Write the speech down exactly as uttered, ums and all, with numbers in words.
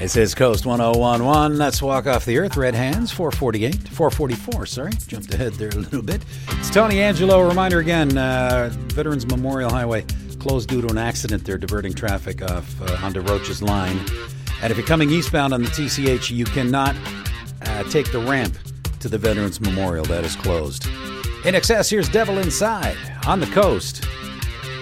This is Coast one oh one one. Let's walk off the earth. Red Hands, four forty-eight. four forty-four, sorry. Jumped ahead there a little bit. It's Tony Angelo. Reminder again, uh, Veterans Memorial Highway closed due to an accident. They're diverting traffic off uh, onto Roach's Line. And if you're coming eastbound on the T C H, you cannot uh, take the ramp to the Veterans Memorial. That is closed. In excess, here's Devil Inside on the Coast.